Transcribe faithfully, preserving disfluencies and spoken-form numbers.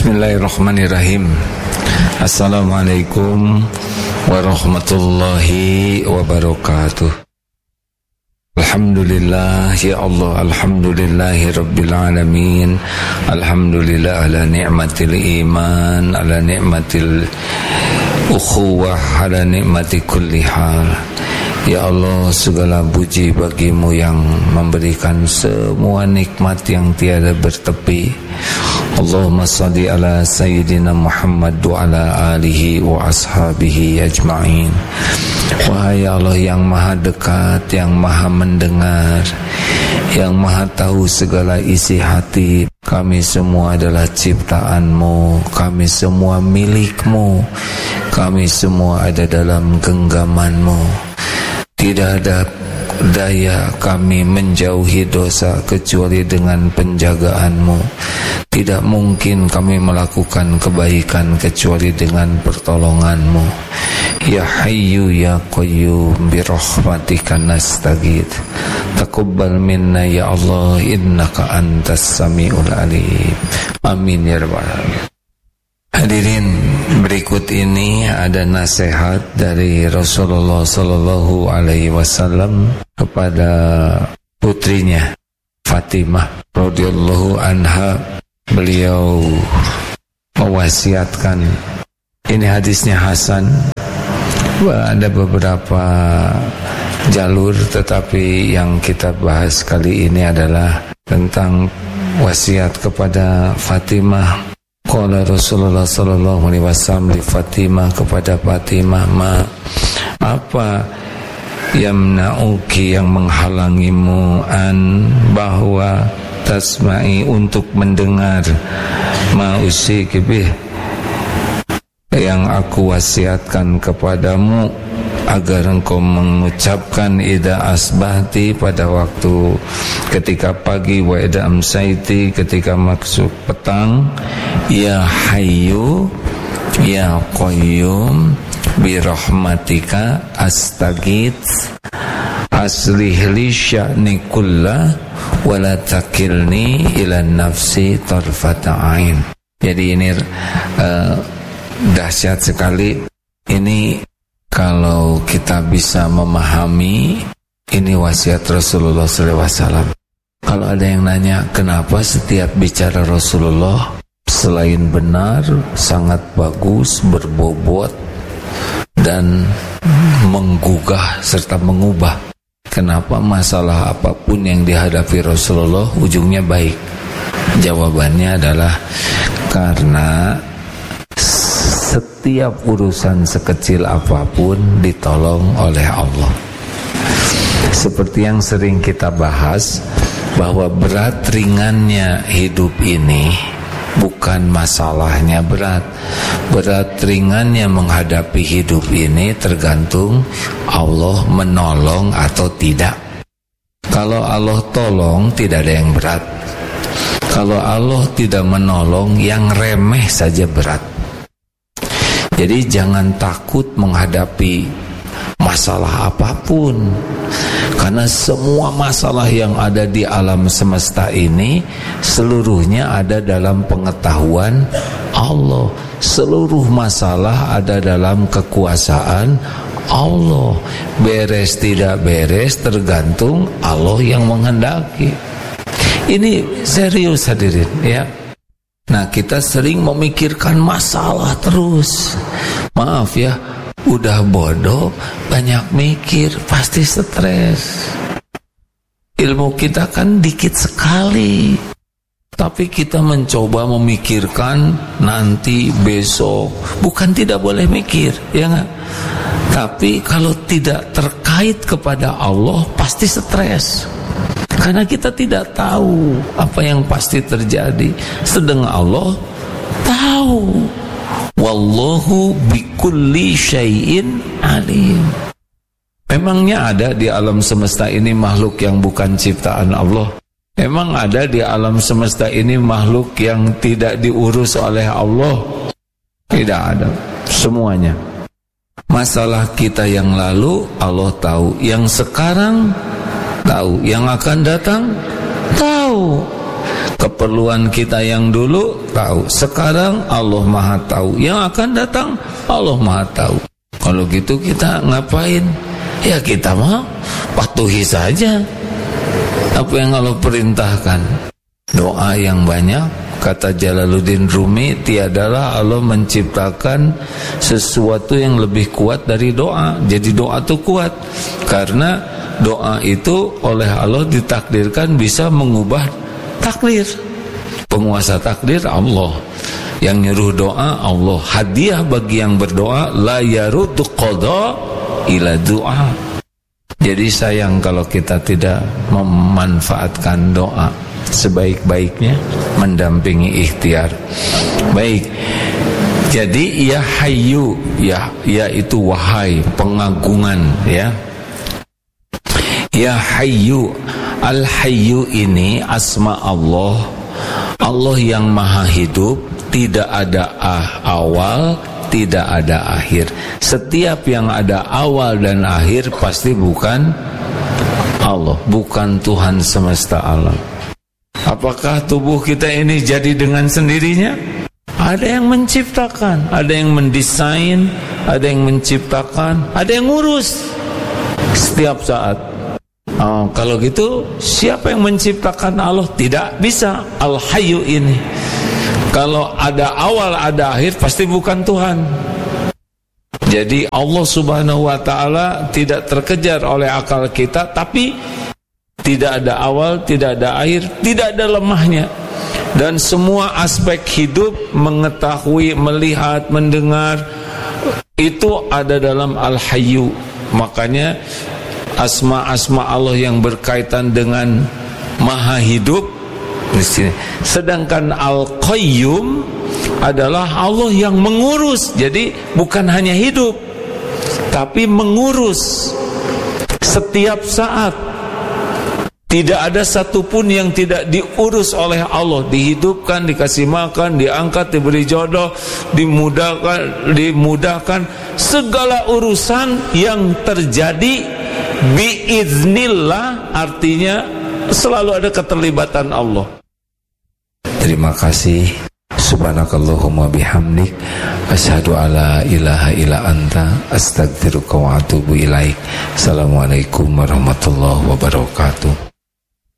Bismillahirrahmanirrahim. Assalamualaikum warahmatullahi wabarakatuh. Alhamdulillah ya Allah, alhamdulillahi rabbil alamin. Alhamdulillah ala ni'matil iman, ala ni'matil ukhuwah, ala ni'mati kulli hal. Ya Allah, segala puji bagimu yang memberikan semua nikmat yang tiada bertepi. Allahumma salli ala Sayyidina Muhammad wa ala alihi wa ashabihi ajma'in. Wahai Allah yang maha dekat, yang maha mendengar, yang maha tahu segala isi hati, kami semua adalah ciptaanmu, kami semua milikmu, kami semua ada dalam genggamanmu. Tidak ada daya kami menjauhi dosa kecuali dengan penjagaanmu. Tidak mungkin kami melakukan kebaikan kecuali dengan pertolonganmu. Ya Hayyu Ya Qayyum birahmatika nastaghits. Taqabbal minna ya Allah, innaka antas samiul alim. Amin ya rabbal alamin. Hadirin, berikut ini ada nasihat dari Rasulullah sallallahu alaihi wasallam kepada putrinya Fatimah radhiyallahu anha. Beliau mewasiatkan, ini hadisnya hasan, ada beberapa jalur, tetapi yang kita bahas kali ini adalah tentang wasiat kepada Fatimah. Qala Rasulullah sallallahu alaihi wasallam li Fatimah, kepada Fatimah, ma apa yamna'uki, yang menghalangimu, an bahwa tasma'i, untuk mendengar, ma usiki bih, yang aku wasiatkan kepadamu, agar engkau mengucapkan ida asbahti, pada waktu ketika pagi, wa ida amsaiti, ketika masuk petang, ya Hayyu Ya Qayyum birahmatika astaghits, aslih li sya'ni kullah wala takilni ila nafsi tarfata ain. Jadi ini uh, dahsyat sekali. Ini kalau kita bisa memahami, ini wasiat Rasulullah sallallahu alaihi wasallam. Kalau ada yang nanya, kenapa setiap bicara Rasulullah selain benar, sangat bagus, berbobot dan menggugah serta mengubah, kenapa masalah apapun yang dihadapi Rasulullah ujungnya baik? Jawabannya adalah karena setiap urusan sekecil apapun ditolong oleh Allah. Seperti yang sering kita bahas, bahwa berat ringannya hidup ini bukan masalahnya berat. Berat ringannya menghadapi hidup ini tergantung Allah menolong atau tidak. Kalau Allah tolong, tidak ada yang berat. Kalau Allah tidak menolong, yang remeh saja berat. Jadi jangan takut menghadapi masalah apapun, karena semua masalah yang ada di alam semesta ini seluruhnya ada dalam pengetahuan Allah. Seluruh masalah ada dalam kekuasaan Allah. Beres tidak beres tergantung Allah yang menghendaki. Ini serius hadirin ya. Nah, kita sering memikirkan masalah terus. Maaf ya, udah bodoh, banyak mikir, pasti stres. Ilmu kita kan dikit sekali, tapi kita mencoba memikirkan nanti, besok. Bukan tidak boleh mikir, ya nggak? Tapi kalau tidak terkait kepada Allah, pasti stres. Karena kita tidak tahu apa yang pasti terjadi. Sedang Allah tahu. Wallahu bikulli syai'in alim. Memangnya ada di alam semesta ini makhluk yang bukan ciptaan Allah? Memang ada di alam semesta ini makhluk yang tidak diurus oleh Allah? Tidak ada. Semuanya. Masalah kita yang lalu Allah tahu, yang sekarang tahu, yang akan datang tahu. Keperluan kita yang dulu tahu, sekarang Allah Maha tahu, yang akan datang Allah Maha tahu. Kalau gitu kita ngapain? Ya kita mah patuhi saja apa yang Allah perintahkan. Doa yang banyak, kata Jalaluddin Rumi, tiadalah Allah menciptakan sesuatu yang lebih kuat dari doa. Jadi doa itu kuat karena doa itu oleh Allah ditakdirkan bisa mengubah takdir. Penguasa takdir Allah, yang nyuruh doa Allah. Hadiah bagi yang berdoa, la yaruddu qada ila doa. Jadi sayang kalau kita tidak memanfaatkan doa sebaik-baiknya, mendampingi ikhtiar. Baik. Jadi ya hayyu, ya yaitu wahai pengagungan, ya. Ya hayyu, al hayyu ini asma Allah. Allah yang maha hidup, tidak ada ah, awal, tidak ada akhir. Setiap yang ada awal dan akhir pasti bukan Allah, bukan Tuhan semesta alam. Apakah tubuh kita ini jadi dengan sendirinya? Ada yang menciptakan, ada yang mendesain, ada yang menciptakan, ada yang ngurus setiap saat. Oh, kalau gitu siapa yang menciptakan Allah? Tidak bisa. Al-Hayyu ini, kalau ada awal ada akhir pasti bukan Tuhan. Jadi Allah Subhanahu wa ta'ala tidak terkejar oleh akal kita, tapi tidak ada awal, tidak ada akhir, tidak ada lemahnya. Dan semua aspek hidup, mengetahui, melihat, mendengar, itu ada dalam Al-Hayyu. Makanya asma-asma Allah yang berkaitan dengan maha hidup di sini. Sedangkan Al-Qayyum adalah Allah yang mengurus. Jadi bukan hanya hidup, tapi mengurus setiap saat. Tidak ada satupun yang tidak diurus oleh Allah. Dihidupkan, dikasih makan, diangkat, diberi jodoh, dimudahkan, dimudahkan. Segala urusan yang terjadi biiznillah, artinya selalu ada keterlibatan Allah. Terima kasih. Subhanakallahumma bihamdik, asyhadu alla ilaha illa anta, astaghfiruka wa atubu ilaik. Assalamualaikum warahmatullahi wabarakatuh.